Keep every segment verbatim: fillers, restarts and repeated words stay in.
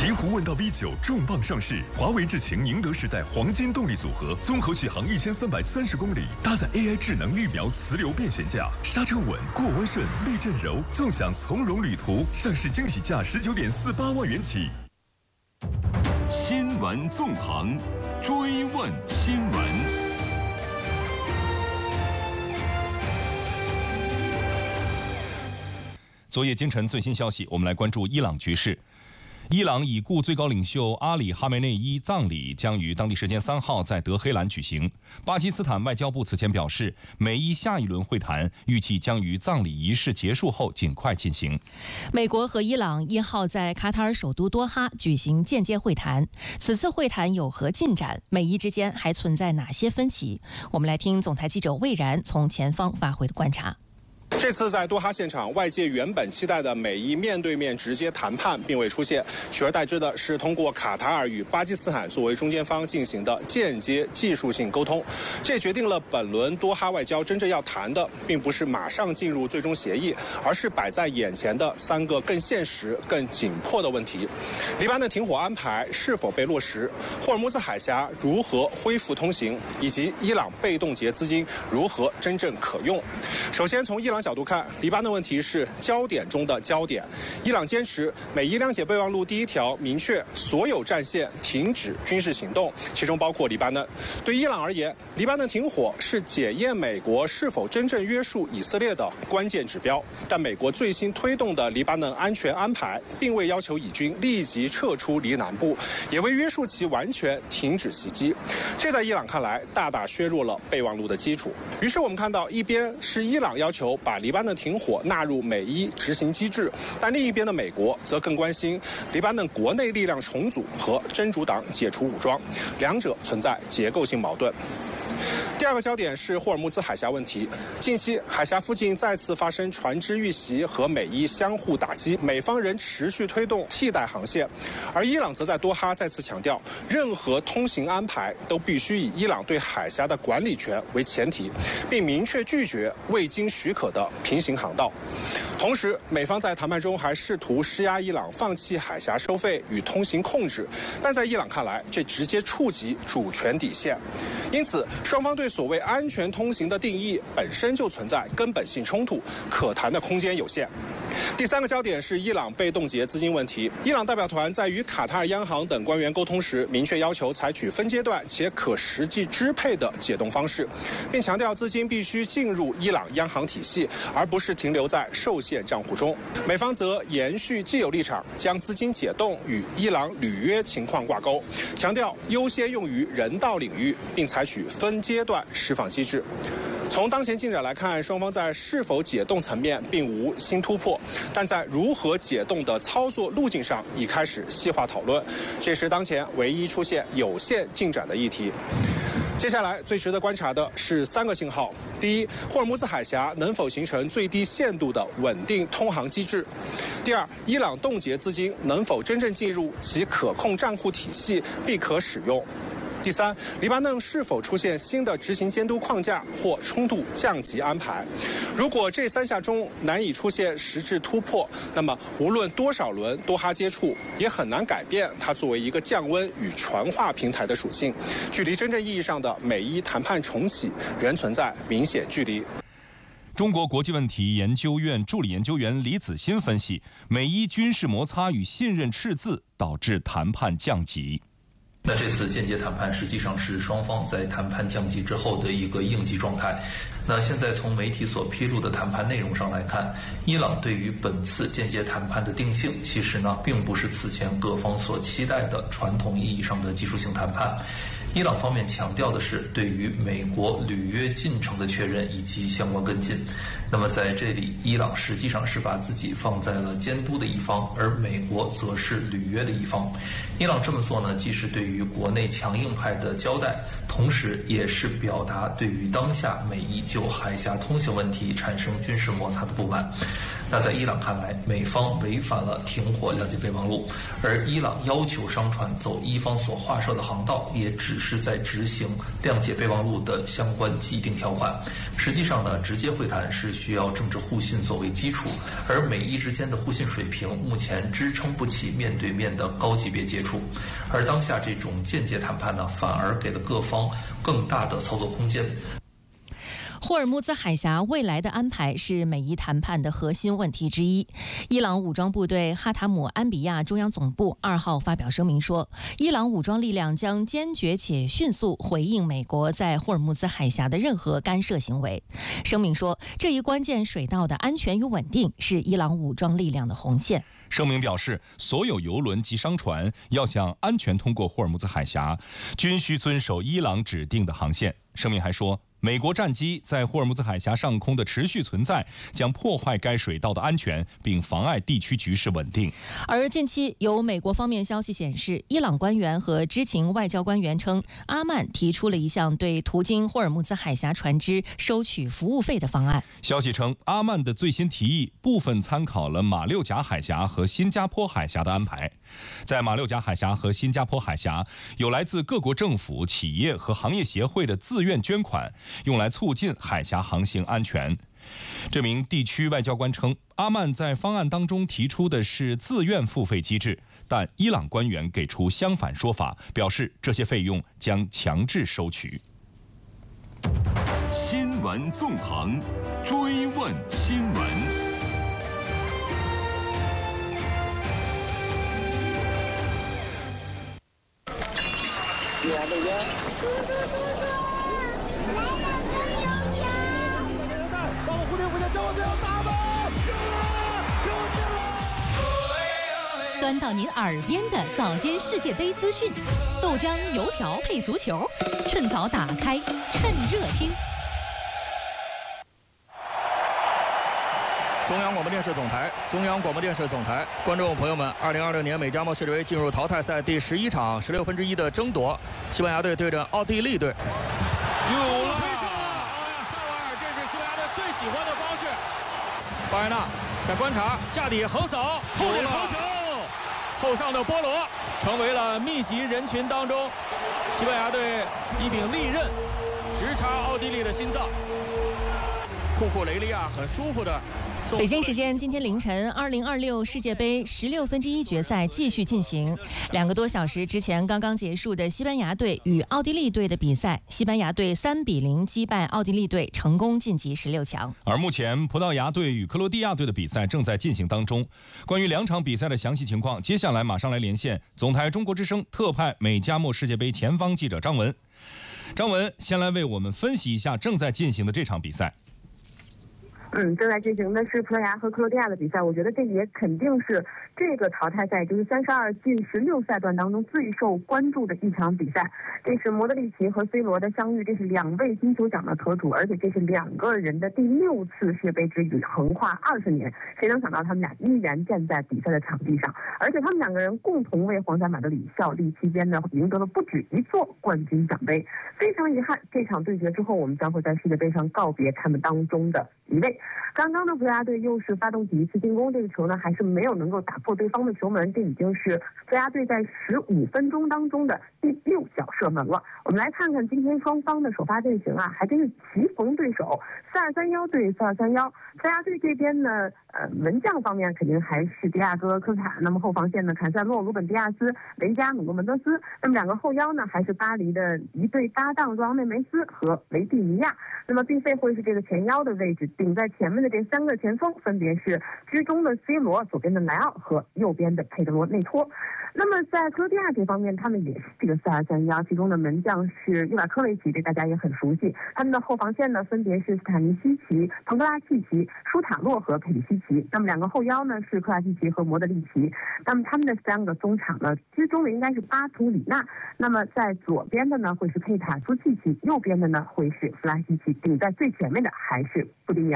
醍醐问道 V 九重磅上市，华为智擎宁德时代黄金动力组合，综合续航一千三百三十公里，搭载 A I 智能预瞄磁流变悬架，刹车稳，过弯顺，避震柔，纵享从容旅途。上市惊喜价十九点四八万元起。 新闻纵横，追问新闻。 昨夜今晨最新消息，我们来关注伊朗局势。伊朗已故最高领袖阿里·哈梅内伊葬礼将于当地时间三号在德黑兰举行。巴基斯坦外交部此前表示，美伊下一轮会谈预计将于葬礼仪式结束后尽快进行。 美国和伊朗一号在卡塔尔首都多哈举行间接会谈，此次会谈有何进展？美伊之间还存在哪些分歧？我们来听总台记者魏然从前方发回的观察。 这次在多哈现场，外界原本期待的美伊面对面直接谈判并未出现，取而代之的是通过卡塔尔与巴基斯坦作为中间方进行的间接技术性沟通。这决定了本轮多哈外交真正要谈的，并不是马上进入最终协议，而是摆在眼前的三个更现实、更紧迫的问题：黎巴嫩停火安排是否被落实？霍尔木兹海峡如何恢复通行？以及伊朗被冻结资金如何真正可用？首先，从伊朗角度看，黎巴嫩问题是焦点中的焦点。伊朗坚持美伊谅解备忘录第一条明确所有战线停止军事行动，其中包括黎巴嫩。对伊朗而言，黎巴嫩停火是检验美国是否真正约束以色列的关键指标。但美国最新推动的黎巴嫩安全安排，并未要求以军立即撤出黎南部，也未约束其完全停止袭击。这在伊朗看来，大大削弱了备忘录的基础。于是我们看到，一边是伊朗要求把黎巴嫩停火纳入美伊执行机制，但另一边的美国则更关心黎巴嫩国内力量重组和真主党解除武装，两者存在结构性矛盾。第二个焦点是霍尔木兹海峡问题。近期海峡附近再次发生船只遇袭和美伊相互打击，美方仍持续推动替代航线，而伊朗则在多哈再次强调，任何通行安排都必须以伊朗对海峡的管理权为前提，并明确拒绝未经许可的平行航道。同时，美方在谈判中还试图施压伊朗放弃海峡收费与通行控制，但在伊朗看来，这直接触及主权底线。因此，双方对所谓安全通行的定义本身就存在根本性冲突，可谈的空间有限。第三个焦点是伊朗被冻结资金问题。伊朗代表团在与卡塔尔央行等官员沟通时，明确要求采取分阶段且可实际支配的解冻方式，并强调资金必须进入伊朗央行体系，而不是停留在受限账户中。美方则延续既有立场，将资金解冻与伊朗履约情况挂钩，强调优先用于人道领域，并采取分阶段释放机制。从当前进展来看，双方在是否解冻层面并无新突破，但在如何解冻的操作路径上已开始细化讨论，这是当前唯一出现有限进展的议题。接下来最值得观察的是三个信号：第一，霍尔木兹海峡能否形成最低限度的稳定通航机制；第二，伊朗冻结资金能否真正进入其可控账户体系并可使用；第三，黎巴嫩是否出现新的执行监督框架或冲突降级安排？如果这三项中难以出现实质突破，那么无论多少轮多哈接触，也很难改变它作为一个降温与传话平台的属性。距离真正意义上的美伊谈判重启，仍存在明显距离。 中国国际问题研究院助理研究员李子欣分析，美伊军事摩擦与信任赤字导致谈判降级。 那这次间接谈判实际上是双方在谈判降级之后的一个应急状态。那现在从媒体所披露的谈判内容上来看，伊朗对于本次间接谈判的定性，其实呢并不是此前各方所期待的传统意义上的技术性谈判。伊朗方面强调的是对于美国履约进程的确认以及相关跟进。那么在这里，伊朗实际上是把自己放在了监督的一方，而美国则是履约的一方。伊朗这么做呢，既是对于国内强硬派的交代，同时也是表达对于当下美伊就海峡通行问题产生军事摩擦的不满。 那在伊朗看来，美方违反了停火谅解备忘录，而伊朗要求商船走伊方所划设的航道，也只是在执行谅解备忘录的相关既定条款。实际上呢，直接会谈是需要政治互信作为基础，而美伊之间的互信水平目前支撑不起面对面的高级别接触，而当下这种间接谈判呢，反而给了各方更大的操作空间。 霍尔木兹海峡未来的安排是美伊谈判的核心问题之一。伊朗武装部队哈塔姆安比亚中央总部二号发表声明说，伊朗武装力量将坚决且迅速回应美国在霍尔木兹海峡的任何干涉行为。声明说，这一关键水道的安全与稳定是伊朗武装力量的红线。 声明表示，所有油轮及商船要想安全通过霍尔木兹海峡，均需遵守伊朗指定的航线。声明还说，美国战机在霍尔木兹海峡上空的持续存在将破坏该水道的安全，并妨碍地区局势稳定。 而近期有美国方面消息显示，伊朗官员和知情外交官员称，阿曼提出了一项对途经霍尔木兹海峡船只收取服务费的方案。 消息称，阿曼的最新提议部分参考了马六甲海峡和新加坡海峡的安排。在马六甲海峡和新加坡海峡，有来自各国政府、企业和行业协会的自愿捐款，用来促进海峡航行安全。这名地区外交官称，阿曼在方案当中提出的是自愿付费机制，但伊朗官员给出相反说法，表示这些费用将强制收取。 新闻纵横，追问新闻。 来了，叔叔叔叔，来了公牛球！到了蝴蝶蝴蝶，千万不要打吧！进了，就进了！ 端到您耳边的早间世界杯资讯，豆浆油条配足球，趁早打开，趁热听。 中央广播电视总台，中央广播电视总台，观众朋友们，二零二六年美加墨世界杯进入淘汰赛第十一场十六分之一的争夺，西班牙队对阵奥地利队。有了！哎呀，萨瓦尔，这是西班牙队最喜欢的方式。巴尔纳在观察，下底横扫，后点头球，后上的波罗成为了密集人群当中西班牙队一柄利刃，直插奥地利的心脏。库库雷利亚很舒服的。 北京时间今天凌晨，二零二六世界杯十六分之一决赛继续进行。两个多小时之前刚刚结束的西班牙队与奥地利队的比赛，西班牙队三比零击败奥地利队，成功晋级十六强。 而目前葡萄牙队与克罗地亚队的比赛正在进行当中。关于两场比赛的详细情况，接下来马上来连线总台中国之声特派美加墨世界杯前方记者张文。张文，先来为我们分析一下正在进行的这场比赛。 嗯，正在进行的是葡萄牙和克罗地亚的比赛，我觉得这也肯定是这个淘汰赛，就是三十二进十六赛段当中最受关注的一场比赛。这是莫德里奇和 C 罗的相遇，这是两位金球奖的得主，而且这是两个人的第六次世界杯之旅，横跨二十年，谁能想到他们俩依然站在比赛的场地上，而且他们两个人共同为皇家马德里效力期间呢，赢得了不止一座冠军奖杯。非常遗憾，这场对决之后，我们将会在世界杯上告别他们当中的一位。刚刚的葡萄牙队又是发动起一次进攻，这个球呢还是没有能够打破对方的球门，这已经是葡萄牙队在十五分钟当中的第六脚射门了。我们来看看今天双方的首发阵型啊，还真是棋逢对手，四二三幺对四二三幺。葡萄牙队这边呢，呃，门将方面肯定还是迪亚哥、科卡，那么后防线呢，坎塞洛、鲁本迪亚斯、雷加、努诺门德斯，那么两个后腰呢，还是巴黎的一对搭档若昂内梅斯和维蒂尼亚。那么并非会是这个前腰的位置，顶在前面的这三个前锋分别是居中的 C 罗、左边的莱奥和右边的佩德罗内托。那么在克罗地亚这方面，他们也是这个四二三幺，其中的门将是伊瓦科维奇，这大家也很熟悉。他们的后防线呢，分别是斯坦尼西奇、彭格拉契奇、舒塔洛和佩里西奇。那么两个后腰呢是克拉蒂奇和莫德里奇。那么他们的三个中场呢，居中的应该是巴图里纳。那么在左边的呢会是佩塔苏契奇，右边的呢会是弗拉西奇，顶在最前面的还是布丁尼尔。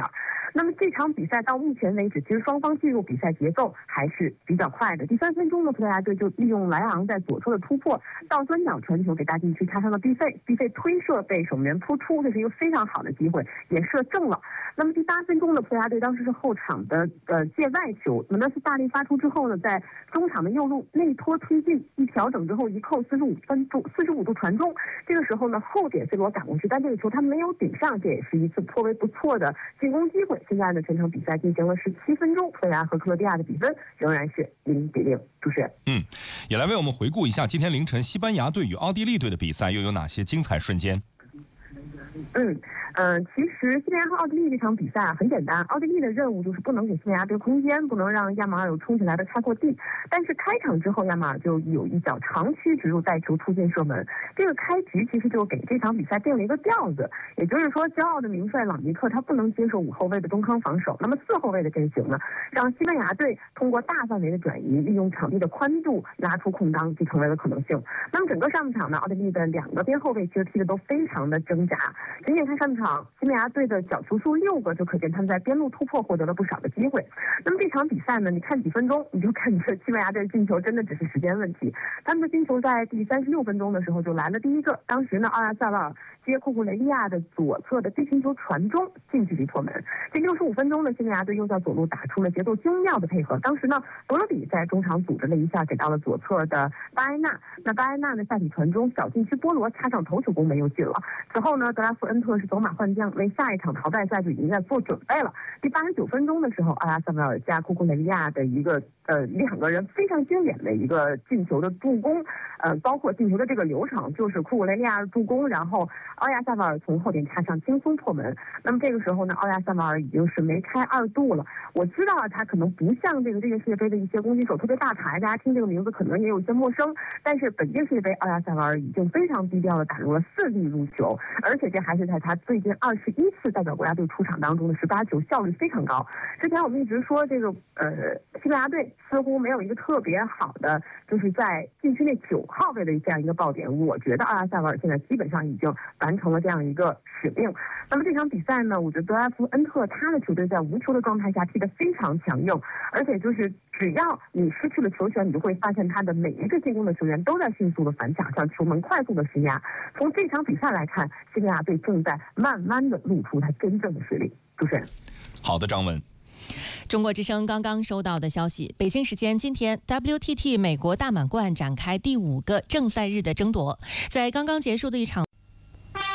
那么这场比赛到目前为止，其实双方进入比赛节奏还是比较快的。第三分钟呢，葡萄牙队就利用莱昂在左侧的突破，倒钻脚传球给大禁区插上了毕费，毕费推射被守门员扑出，这是一个非常好的机会，也射正了。那么第八分钟呢，葡萄牙队当时是后场的呃界外球，门德斯大力发出之后呢，在中场的右路内托推进，一调整之后一扣四十五分度四十五度传中。这个时候呢，后点 C 罗赶过去，但这个球他没有顶上，这也是一次颇为不错的进攻机会。现在呢，全场比赛进行了十七分钟，葡萄牙和克罗地亚的比分仍然是零比零。主持人， 嗯，也来为我们回顾一下今天凌晨西班牙队与奥地利队的比赛又有哪些精彩瞬间。 嗯。嗯，其实西班牙和奥地利这场比赛啊很简单，奥地利的任务就是不能给西班牙队空间，不能让亚马尔有冲起来的开阔地。但是开场之后，亚马尔就有一脚长驱直入带球突进射门，这个开局其实就给这场比赛定了一个调子。也就是说，骄傲的名帅朗尼克他不能接受五后卫的中康防守，那么四后卫的阵型呢，让西班牙队通过大范围的转移，利用场地的宽度拉出空当，就成为了可能性。那么整个上半场呢，奥地利的两个边后卫其实踢的都非常的挣扎。仅仅看上半场，西班牙队的角球数六个，就可见他们在边路突破获得了不少的机会。那么这场比赛呢，你看几分钟，你就感觉西班牙队的进球真的只是时间问题。他们的进球在第三十六分钟的时候就来了第一个，当时呢，奥亚萨瓦尔接库库雷利亚的左侧的低平球传中，近距离破门。第六十五分钟呢，西班牙队又在左路打出了节奏精妙的配合。当时呢，博罗比在中场组织了一下，给到了左侧的巴埃纳。那巴埃纳的下体传中，小禁区波罗插上头球攻门又进了。此后呢，德拉夫恩特是走马换将，为下一场淘汰赛就已经在做准备了。第八十九分钟的时候，阿拉萨维尔加库库雷利亚的一个呃两个人非常经典的一个进球的助攻，呃，包括进球的这个流程，就是库库雷利亚助攻，然后奥亚萨瓦尔从后点插上轻松破门。那么这个时候呢，奥亚萨瓦尔已经是梅开二度了。我知道啊，他可能不像这个这届世界杯的一些攻击手特别大牌，大家听这个名字可能也有一些陌生，但是本届世界杯奥亚萨瓦尔已经非常低调的打入了四粒入球，而且这还是在他最近二十一次代表国家队出场当中的十八球，效率非常高。之前我们一直说这个呃西班牙队似乎没有一个特别好的，就是在禁区内九号位的这样一个爆点，我觉得阿拉萨瓦尔现在基本上已经完成了这样一个使命。那么这场比赛呢，我觉得德拉夫恩特他的球队在无球的状态下踢得非常强硬，而且就是只要你失去了球权，你就会发现他的每一个进攻的球员都在迅速的反抢，向球门快速的施压。从这场比赛来看，西班牙队正在慢慢的露出他真正的实力。主持人， 好的，张文。 中国之声刚刚收到的消息，北京时间今天 W T T 美国大满贯展开第五个正赛日的争夺，在刚刚结束的一场